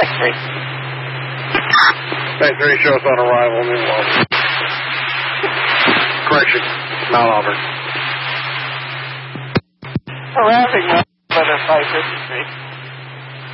Bay 3, show us on arrival, New World. Correction, Mount Auburn. Harassing weather 553.